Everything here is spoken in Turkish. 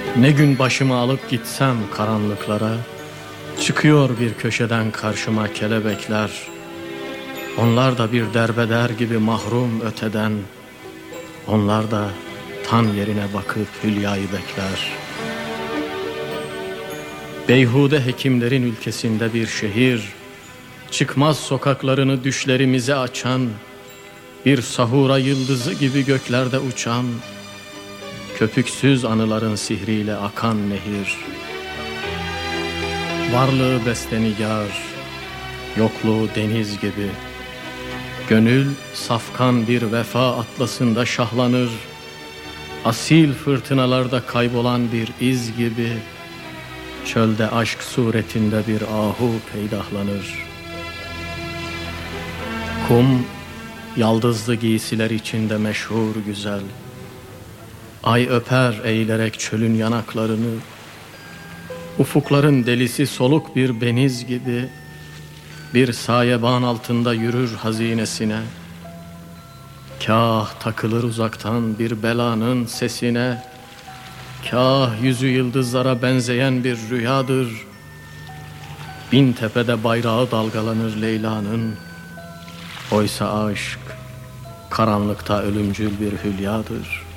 Ne gün başımı alıp gitsem karanlıklara, çıkıyor bir köşeden karşıma kelebekler. Onlar da bir derbeder gibi mahrum öteden, onlar da tan yerine bakıp hülyayı bekler. Beyhude hekimlerin ülkesinde bir şehir, çıkmaz sokaklarını düşlerimize açan, bir sahura yıldızı gibi göklerde uçan, köpüksüz anıların sihriyle akan nehir. Varlığı bestenigar, yokluğu deniz gibi, gönül safkan bir vefa atlasında şahlanır, asil fırtınalarda kaybolan bir iz gibi, çölde aşk suretinde bir ahu peydahlanır. Kum, yaldızlı giysiler içinde meşhur güzel, ay öper eğilerek çölün yanaklarını, ufukların delisi soluk bir beniz gibi, bir sayeban altında yürür hazinesine. Kâh takılır uzaktan bir belanın sesine, kâh yüzü yıldızlara benzeyen bir rüyadır. Bin tepede bayrağı dalgalanır Leyla'nın, oysa aşk karanlıkta ölümcül bir hülyadır.